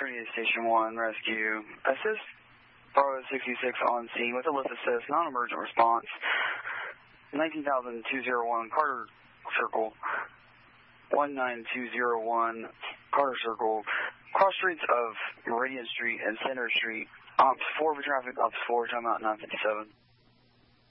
Radio Station 1, Rescue. Assist Bravo 66 on scene with a lift assist, non-emergent response. 19,201 Carter Circle. 19201 Carter Circle. Cross streets of Meridian Street and Center Street. Ops 4 for traffic, Ops 4, timeout 957.